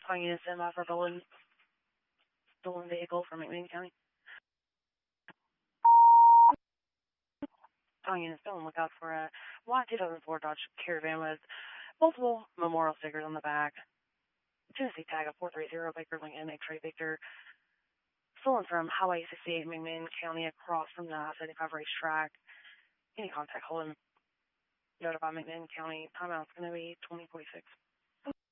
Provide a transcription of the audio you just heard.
calling you to send off for stolen vehicle from McMinn County. Calling you to still look out for a white 2004 Dodge Caravan with multiple memorial stickers on the back. Tennessee tag of 430 Baker Lincoln X-ray Victor. Stolen from Highway 68 McMinn County across from the I-75 racetrack. Any contact, hold him. Notify McMinn County. Timeout's going to be 2046.